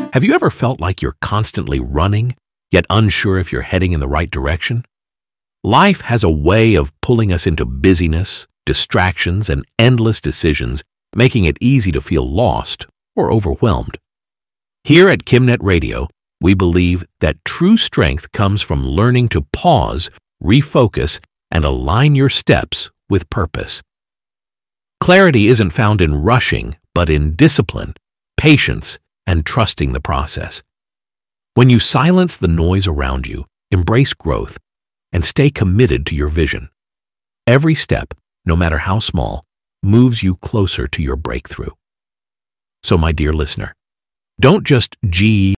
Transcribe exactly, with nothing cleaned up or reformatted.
Have you ever felt like you're constantly running, yet unsure if you're heading in the right direction? Life has a way of pulling us into busyness, distractions, and endless decisions, making it easy to feel lost or overwhelmed. Here at KimNet Radio, we believe that true strength comes from learning to pause, refocus, and align your steps with purpose. Clarity isn't found in rushing, but in discipline, patience, and trusting the process. When you silence the noise around you, embrace growth, and stay committed to your vision, every step, no matter how small, moves you closer to your breakthrough. So, my dear listener, don't just G